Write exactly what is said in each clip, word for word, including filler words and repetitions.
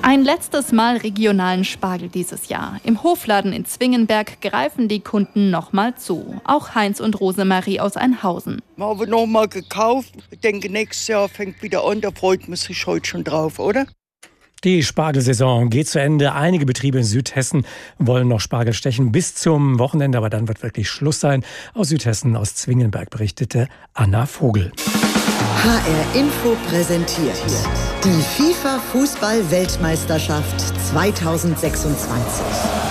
Ein letztes Mal regionalen Spargel dieses Jahr. Im Hofladen in Zwingenberg greifen die Kunden nochmal zu. Auch Heinz und Rosemarie aus Einhausen. Wir haben nochmal gekauft. Ich denke, nächstes Jahr fängt wieder an. Da freut man sich heute schon drauf, oder? Die Spargelsaison geht zu Ende. Einige Betriebe in Südhessen wollen noch Spargel stechen bis zum Wochenende, aber dann wird wirklich Schluss sein. Aus Südhessen, aus Zwingenberg, berichtete Anna Vogel. H R Info präsentiert die FIFA-Fußball-Weltmeisterschaft zweitausendsechsundzwanzig.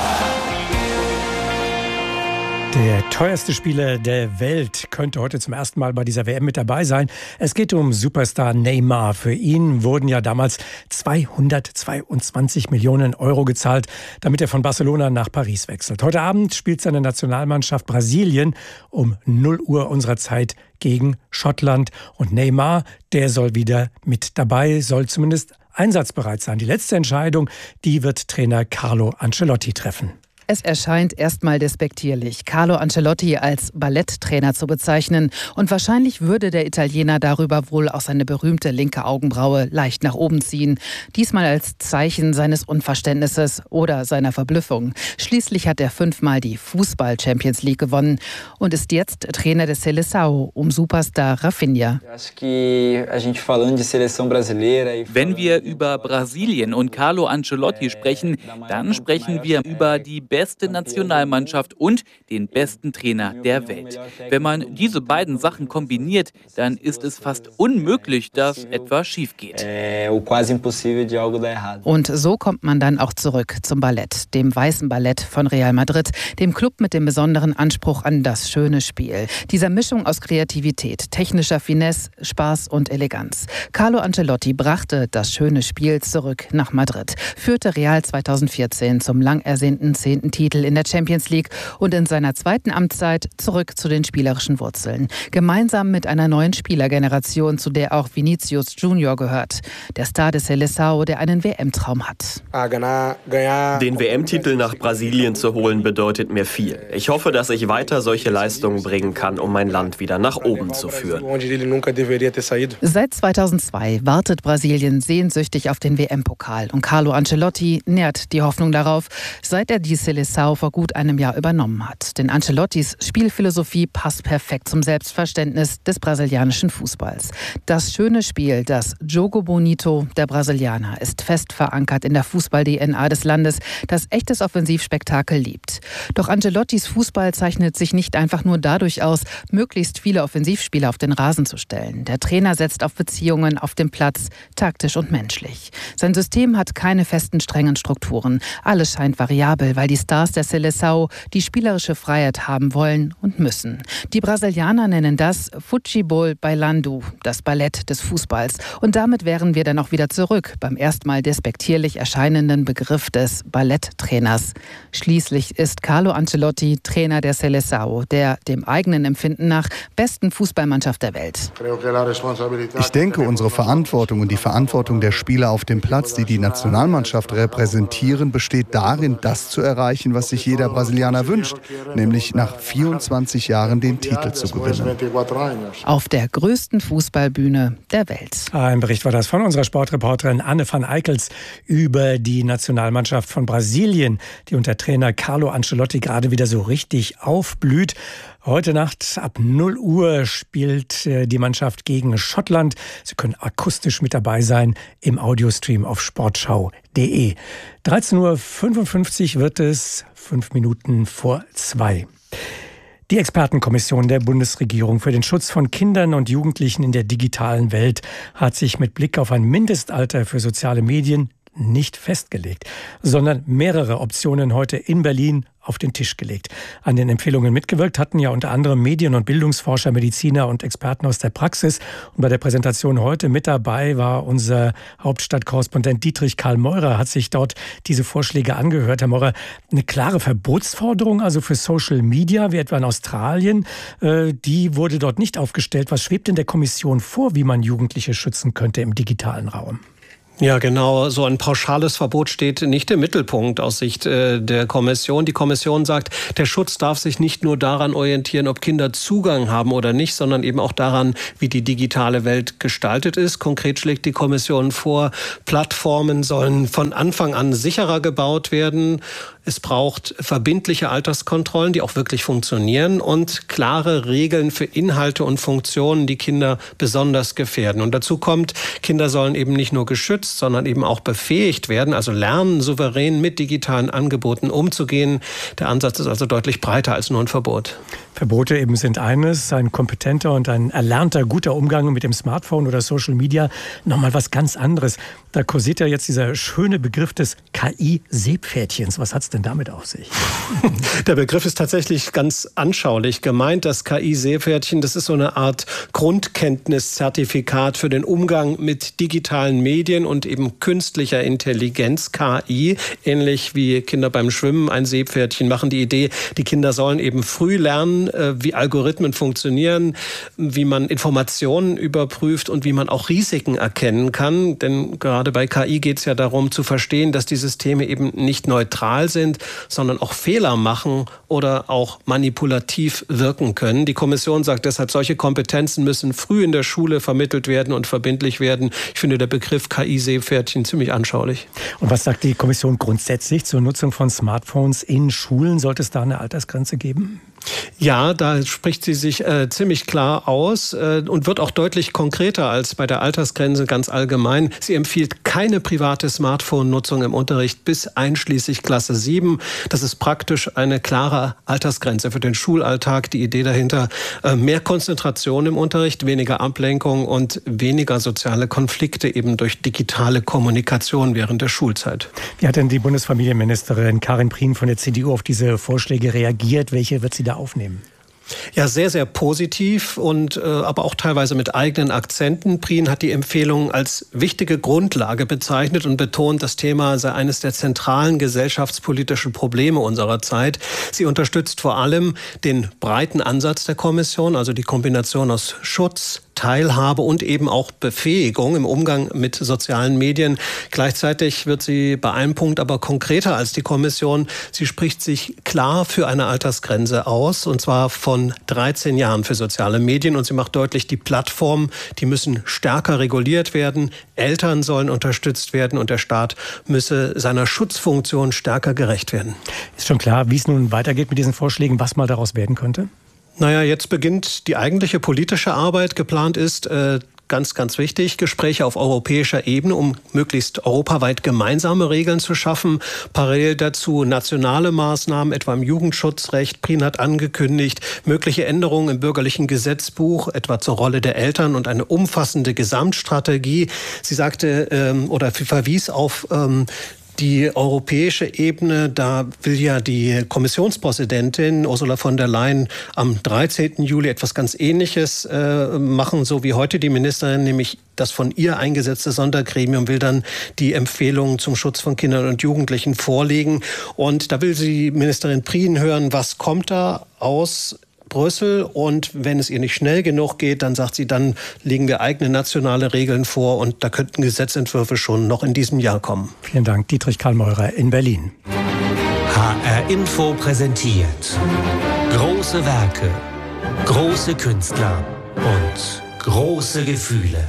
Der teuerste Spieler der Welt könnte heute zum ersten Mal bei dieser W M mit dabei sein. Es geht um Superstar Neymar. Für ihn wurden ja damals zweihundertzweiundzwanzig Millionen Euro gezahlt, damit er von Barcelona nach Paris wechselt. Heute Abend spielt seine Nationalmannschaft Brasilien um null Uhr unserer Zeit gegen Schottland. Und Neymar, der soll wieder mit dabei, soll zumindest einsatzbereit sein. Die letzte Entscheidung, die wird Trainer Carlo Ancelotti treffen. Es erscheint erstmal despektierlich, Carlo Ancelotti als Balletttrainer zu bezeichnen. Und wahrscheinlich würde der Italiener darüber wohl auch seine berühmte linke Augenbraue leicht nach oben ziehen. Diesmal als Zeichen seines Unverständnisses oder seiner Verblüffung. Schließlich hat er fünfmal die Fußball-Champions League gewonnen und ist jetzt Trainer des Seleção um Superstar Rafinha. Wenn wir über Brasilien und Carlo Ancelotti sprechen, dann sprechen wir über die beste Nationalmannschaft und den besten Trainer der Welt. Wenn man diese beiden Sachen kombiniert, dann ist es fast unmöglich, dass etwas schief geht. Und so kommt man dann auch zurück zum Ballett, dem weißen Ballett von Real Madrid, dem Club mit dem besonderen Anspruch an das schöne Spiel. Dieser Mischung aus Kreativität, technischer Finesse, Spaß und Eleganz. Carlo Ancelotti brachte das schöne Spiel zurück nach Madrid, führte Real zweitausendvierzehn zum lang ersehnten zehnten Titel in der Champions League und in seiner zweiten Amtszeit zurück zu den spielerischen Wurzeln. Gemeinsam mit einer neuen Spielergeneration, zu der auch Vinicius Junior gehört. Der Star des Seleção, der einen W M-Traum hat. Den W M-Titel nach Brasilien zu holen, bedeutet mir viel. Ich hoffe, dass ich weiter solche Leistungen bringen kann, um mein Land wieder nach oben zu führen. Seit zweitausendzwei wartet Brasilien sehnsüchtig auf den W M-Pokal. Und Carlo Ancelotti nährt die Hoffnung darauf, seit er die Seleção vor gut einem Jahr übernommen hat. Denn Ancelottis Spielphilosophie passt perfekt zum Selbstverständnis des brasilianischen Fußballs. Das schöne Spiel, das Jogo Bonito der Brasilianer, ist fest verankert in der Fußball-D N A des Landes, das echtes Offensivspektakel liebt. Doch Ancelottis Fußball zeichnet sich nicht einfach nur dadurch aus, möglichst viele Offensivspieler auf den Rasen zu stellen. Der Trainer setzt auf Beziehungen auf dem Platz, taktisch und menschlich. Sein System hat keine festen, strengen Strukturen. Alles scheint variabel, weil die Stars der Seleção die spielerische Freiheit haben wollen und müssen. Die Brasilianer nennen das Futebol Bailando, das Ballett des Fußballs. Und damit wären wir dann auch wieder zurück beim erstmal despektierlich erscheinenden Begriff des Balletttrainers. Schließlich ist Carlo Ancelotti Trainer der Seleção, der dem eigenen Empfinden nach besten Fußballmannschaft der Welt. Ich denke, unsere Verantwortung und die Verantwortung der Spieler auf dem Platz, die die Nationalmannschaft repräsentieren, besteht darin, das zu erreichen, was sich jeder Brasilianer wünscht, nämlich nach vierundzwanzig Jahren den Titel zu gewinnen. Auf der größten Fußballbühne der Welt. Ein Bericht war das von unserer Sportreporterin Anne van Eickels über die Nationalmannschaft von Brasilien, die unter Trainer Carlo Ancelotti gerade wieder so richtig aufblüht. Heute Nacht ab null Uhr spielt die Mannschaft gegen Schottland. Sie können akustisch mit dabei sein im Audiostream auf sportschau punkt de. dreizehn Uhr fünfundfünfzig wird es, fünf Minuten vor zwei. Die Expertenkommission der Bundesregierung für den Schutz von Kindern und Jugendlichen in der digitalen Welt hat sich mit Blick auf ein Mindestalter für soziale Medien nicht festgelegt, sondern mehrere Optionen heute in Berlin auf den Tisch gelegt. An den Empfehlungen mitgewirkt hatten ja unter anderem Medien- und Bildungsforscher, Mediziner und Experten aus der Praxis. Und bei der Präsentation heute mit dabei war unser Hauptstadtkorrespondent Dietrich Karl Meurer, hat sich dort diese Vorschläge angehört. Herr Meurer, eine klare Verbotsforderung also für Social Media, wie etwa in Australien, die wurde dort nicht aufgestellt. Was schwebt in der Kommission vor, wie man Jugendliche schützen könnte im digitalen Raum? Ja, genau. So ein pauschales Verbot steht nicht im Mittelpunkt aus Sicht äh, der Kommission. Die Kommission sagt, der Schutz darf sich nicht nur daran orientieren, ob Kinder Zugang haben oder nicht, sondern eben auch daran, wie die digitale Welt gestaltet ist. Konkret schlägt die Kommission vor, Plattformen sollen von Anfang an sicherer gebaut werden. Es braucht verbindliche Alterskontrollen, die auch wirklich funktionieren, und klare Regeln für Inhalte und Funktionen, die Kinder besonders gefährden. Und dazu kommt, Kinder sollen eben nicht nur geschützt, sondern eben auch befähigt werden, also lernen, souverän mit digitalen Angeboten umzugehen. Der Ansatz ist also deutlich breiter als nur ein Verbot. Verbote eben sind eines, ein kompetenter und ein erlernter, guter Umgang mit dem Smartphone oder Social Media nochmal was ganz anderes. Da kursiert ja jetzt dieser schöne Begriff des K I-Seepferdchens. Was hat es denn damit auf sich? Der Begriff ist tatsächlich ganz anschaulich gemeint. Das K I-Seepferdchen, das ist so eine Art Grundkenntniszertifikat für den Umgang mit digitalen Medien und eben künstlicher Intelligenz, K I. Ähnlich wie Kinder beim Schwimmen ein Seepferdchen machen. Die Idee, die Kinder sollen eben früh lernen, wie Algorithmen funktionieren, wie man Informationen überprüft und wie man auch Risiken erkennen kann. Denn gerade bei K I geht es ja darum zu verstehen, dass die Systeme eben nicht neutral sind, sondern auch Fehler machen oder auch manipulativ wirken können. Die Kommission sagt deshalb, solche Kompetenzen müssen früh in der Schule vermittelt werden und verbindlich werden. Ich finde der Begriff K I-Seepferdchen ziemlich anschaulich. Und was sagt die Kommission grundsätzlich zur Nutzung von Smartphones in Schulen? Sollte es da eine Altersgrenze geben? Ja, da spricht sie sich äh, ziemlich klar aus äh, und wird auch deutlich konkreter als bei der Altersgrenze ganz allgemein. Sie empfiehlt keine private Smartphone-Nutzung im Unterricht bis einschließlich Klasse sieben. Das ist praktisch eine klare Altersgrenze für den Schulalltag. Die Idee dahinter, äh, mehr Konzentration im Unterricht, weniger Ablenkung und weniger soziale Konflikte eben durch digitale Kommunikation während der Schulzeit. Wie hat denn die Bundesfamilienministerin Karin Prien von der C D U auf diese Vorschläge reagiert? Welche wird sie da aufnehmen? Ja, sehr, sehr positiv und äh, aber auch teilweise mit eigenen Akzenten. Prien hat die Empfehlung als wichtige Grundlage bezeichnet und betont, das Thema sei eines der zentralen gesellschaftspolitischen Probleme unserer Zeit. Sie unterstützt vor allem den breiten Ansatz der Kommission, also die Kombination aus Schutz, Teilhabe und eben auch Befähigung im Umgang mit sozialen Medien. Gleichzeitig wird sie bei einem Punkt aber konkreter als die Kommission. Sie spricht sich klar für eine Altersgrenze aus, und zwar von dreizehn Jahren für soziale Medien. Und sie macht deutlich, die Plattformen, die müssen stärker reguliert werden. Eltern sollen unterstützt werden und der Staat müsse seiner Schutzfunktion stärker gerecht werden. Ist schon klar, wie es nun weitergeht mit diesen Vorschlägen, was mal daraus werden könnte? Naja, jetzt beginnt die eigentliche politische Arbeit. Geplant ist, äh, ganz, ganz wichtig, Gespräche auf europäischer Ebene, um möglichst europaweit gemeinsame Regeln zu schaffen. Parallel dazu nationale Maßnahmen, etwa im Jugendschutzrecht. Prien hat angekündigt, mögliche Änderungen im bürgerlichen Gesetzbuch, etwa zur Rolle der Eltern und eine umfassende Gesamtstrategie. Sie sagte ähm, oder verwies auf ähm, die europäische Ebene. Da will ja die Kommissionspräsidentin Ursula von der Leyen am dreizehnten Juli etwas ganz Ähnliches äh, machen, so wie heute die Ministerin, nämlich das von ihr eingesetzte Sondergremium will dann die Empfehlungen zum Schutz von Kindern und Jugendlichen vorlegen. Und da will sie Ministerin Prien hören, was kommt da aus Brüssel, und wenn es ihr nicht schnell genug geht, dann sagt sie, dann legen wir eigene nationale Regeln vor und da könnten Gesetzentwürfe schon noch in diesem Jahr kommen. Vielen Dank, Dietrich Karl-Meurer in Berlin. H R Info präsentiert große Werke, große Künstler und große Gefühle.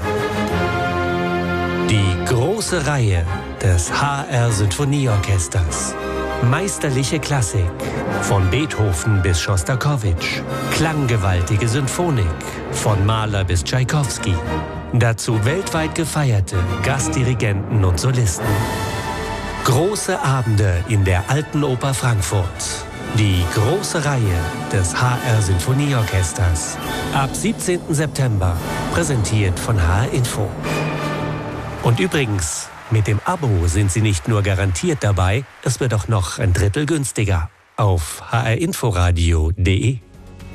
Die große Reihe des H R Sinfonieorchesters. Meisterliche Klassik, von Beethoven bis Schostakowitsch. Klanggewaltige Symphonik, von Mahler bis Tschaikowski. Dazu weltweit gefeierte Gastdirigenten und Solisten. Große Abende in der Alten Oper Frankfurt. Die große Reihe des H R Sinfonieorchesters. Ab siebzehnten September, präsentiert von H R Info. Und übrigens, mit dem Abo sind Sie nicht nur garantiert dabei, es wird auch noch ein Drittel günstiger. Auf h r inforadio punkt d e.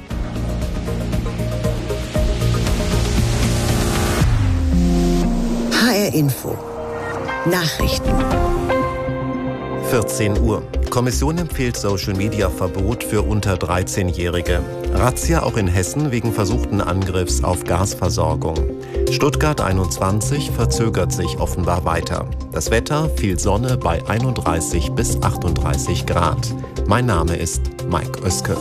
H R Info. Nachrichten. vierzehn Uhr. Kommission empfiehlt Social-Media-Verbot für unter dreizehnjährige. Razzia auch in Hessen wegen versuchten Angriffs auf Gasversorgung. Stuttgart einundzwanzig verzögert sich offenbar weiter. Das Wetter, viel Sonne bei einunddreißig bis achtunddreißig Grad. Mein Name ist Mike Oeske.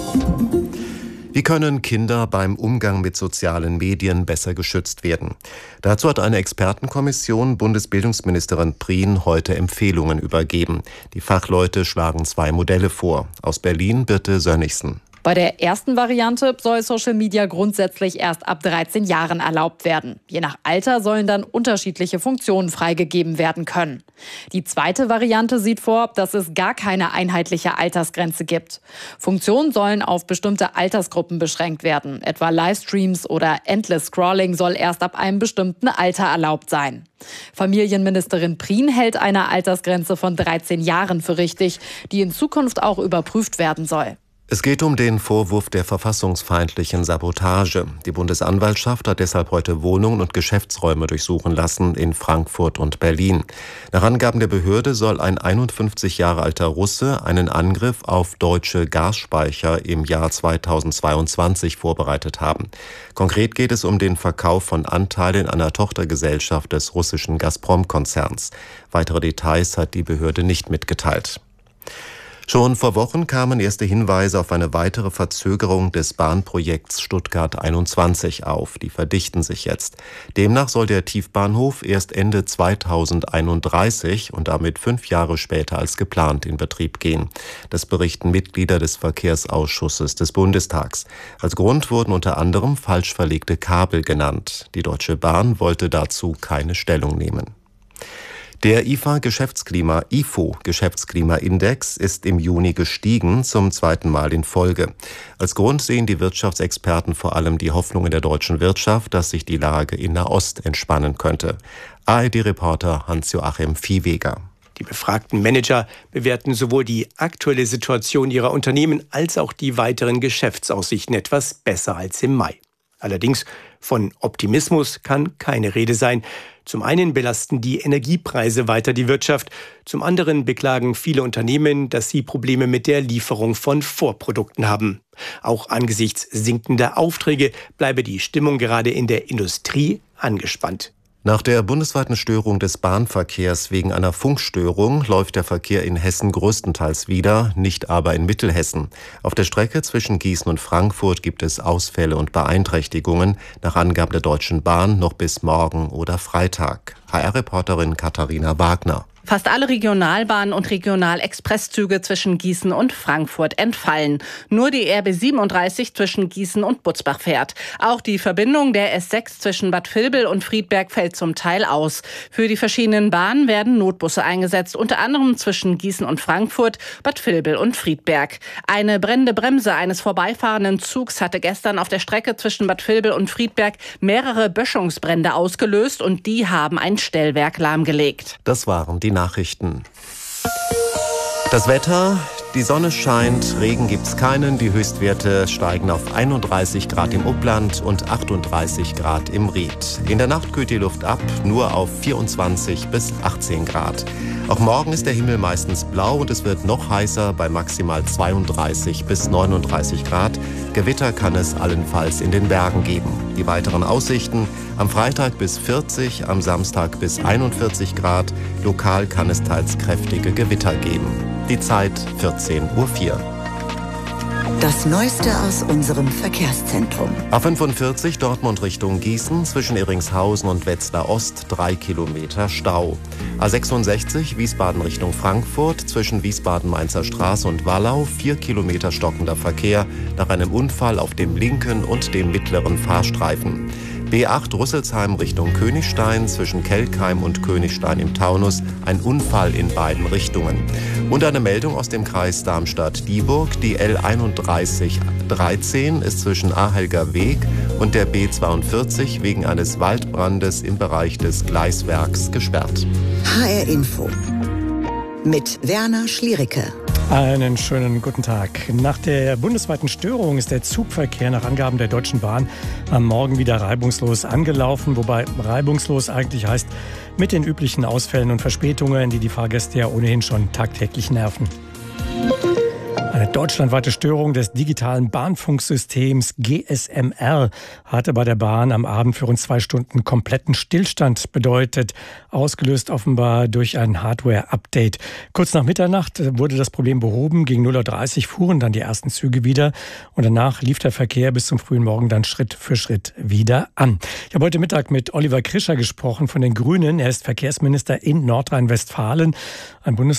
Wie können Kinder beim Umgang mit sozialen Medien besser geschützt werden? Dazu hat eine Expertenkommission Bundesbildungsministerin Prien heute Empfehlungen übergeben. Die Fachleute schlagen zwei Modelle vor. Aus Berlin Birte Sönnigsen. Bei der ersten Variante soll Social Media grundsätzlich erst ab dreizehn Jahren erlaubt werden. Je nach Alter sollen dann unterschiedliche Funktionen freigegeben werden können. Die zweite Variante sieht vor, dass es gar keine einheitliche Altersgrenze gibt. Funktionen sollen auf bestimmte Altersgruppen beschränkt werden. Etwa Livestreams oder Endless Scrolling soll erst ab einem bestimmten Alter erlaubt sein. Familienministerin Prien hält eine Altersgrenze von dreizehn Jahren für richtig, die in Zukunft auch überprüft werden soll. Es geht um den Vorwurf der verfassungsfeindlichen Sabotage. Die Bundesanwaltschaft hat deshalb heute Wohnungen und Geschäftsräume durchsuchen lassen in Frankfurt und Berlin. Nach Angaben der Behörde soll ein einundfünfzig Jahre alter Russe einen Angriff auf deutsche Gasspeicher im Jahr zweitausendzweiundzwanzig vorbereitet haben. Konkret geht es um den Verkauf von Anteilen einer Tochtergesellschaft des russischen Gazprom-Konzerns. Weitere Details hat die Behörde nicht mitgeteilt. Schon vor Wochen kamen erste Hinweise auf eine weitere Verzögerung des Bahnprojekts Stuttgart einundzwanzig auf. Die verdichten sich jetzt. Demnach soll der Tiefbahnhof erst Ende zweitausendeinunddreißig und damit fünf Jahre später als geplant in Betrieb gehen. Das berichten Mitglieder des Verkehrsausschusses des Bundestags. Als Grund wurden unter anderem falsch verlegte Kabel genannt. Die Deutsche Bahn wollte dazu keine Stellung nehmen. Der I F A-Geschäftsklima, I F O-Geschäftsklimaindex ist im Juni gestiegen, zum zweiten Mal in Folge. Als Grund sehen die Wirtschaftsexperten vor allem die Hoffnung in der deutschen Wirtschaft, dass sich die Lage in Nahost entspannen könnte. A R D-Reporter Hans-Joachim Viehweger. Die befragten Manager bewerten sowohl die aktuelle Situation ihrer Unternehmen als auch die weiteren Geschäftsaussichten etwas besser als im Mai. Allerdings von Optimismus kann keine Rede sein. Zum einen belasten die Energiepreise weiter die Wirtschaft, zum anderen beklagen viele Unternehmen, dass sie Probleme mit der Lieferung von Vorprodukten haben. Auch angesichts sinkender Aufträge bleibe die Stimmung gerade in der Industrie angespannt. Nach der bundesweiten Störung des Bahnverkehrs wegen einer Funkstörung läuft der Verkehr in Hessen größtenteils wieder, nicht aber in Mittelhessen. Auf der Strecke zwischen Gießen und Frankfurt gibt es Ausfälle und Beeinträchtigungen, nach Angaben der Deutschen Bahn noch bis morgen oder Freitag. H R-Reporterin Katharina Wagner. Fast alle Regionalbahnen und Regionalexpresszüge zwischen Gießen und Frankfurt entfallen. Nur die R B siebenunddreißig zwischen Gießen und Butzbach fährt. Auch die Verbindung der S sechs zwischen Bad Vilbel und Friedberg fällt zum Teil aus. Für die verschiedenen Bahnen werden Notbusse eingesetzt, unter anderem zwischen Gießen und Frankfurt, Bad Vilbel und Friedberg. Eine brennende Bremse eines vorbeifahrenden Zugs hatte gestern auf der Strecke zwischen Bad Vilbel und Friedberg mehrere Böschungsbrände ausgelöst und die haben ein Stellwerk lahmgelegt. Das waren die Nachrichten. Das Wetter, die Sonne scheint, Regen gibt's keinen, die Höchstwerte steigen auf einunddreißig Grad im Upland und achtunddreißig Grad im Ried. In der Nacht kühlt die Luft ab, nur auf vierundzwanzig bis achtzehn Grad. Auch morgen ist der Himmel meistens blau und es wird noch heißer bei maximal zweiunddreißig bis neununddreißig Grad. Gewitter kann es allenfalls in den Bergen geben. Die weiteren Aussichten: am Freitag bis vierzig, am Samstag bis einundvierzig Grad. Lokal kann es teils kräftige Gewitter geben. Die Zeit vierzehn Uhr vier. Das Neueste aus unserem Verkehrszentrum. A fünfundvierzig Dortmund Richtung Gießen, zwischen Iringshausen und Wetzlar Ost, drei Kilometer Stau. A sechsundsechzig Wiesbaden Richtung Frankfurt, zwischen Wiesbaden-Mainzer Straße und Wallau, vier Kilometer stockender Verkehr nach einem Unfall auf dem linken und dem mittleren Fahrstreifen. B acht Rüsselsheim Richtung Königstein, zwischen Kelkheim und Königstein im Taunus, ein Unfall in beiden Richtungen. Und eine Meldung aus dem Kreis Darmstadt-Dieburg, die L einunddreißig dreizehn ist zwischen Ahelger Weg und der B zweiundvierzig wegen eines Waldbrandes im Bereich des Gleiswerks gesperrt. H R Info mit Werner Schliericke. Einen schönen guten Tag. Nach der bundesweiten Störung ist der Zugverkehr nach Angaben der Deutschen Bahn am Morgen wieder reibungslos angelaufen. Wobei reibungslos eigentlich heißt, mit den üblichen Ausfällen und Verspätungen, die die Fahrgäste ja ohnehin schon tagtäglich nerven. Eine deutschlandweite Störung des digitalen Bahnfunksystems G S M R hatte bei der Bahn am Abend für rund zwei Stunden kompletten Stillstand bedeutet, ausgelöst offenbar durch ein Hardware-Update. Kurz nach Mitternacht wurde das Problem behoben, gegen null Uhr dreißig fuhren dann die ersten Züge wieder und danach lief der Verkehr bis zum frühen Morgen dann Schritt für Schritt wieder an. Ich habe heute Mittag mit Oliver Krischer gesprochen von den Grünen. Er ist Verkehrsminister in Nordrhein-Westfalen, ein Bundesland,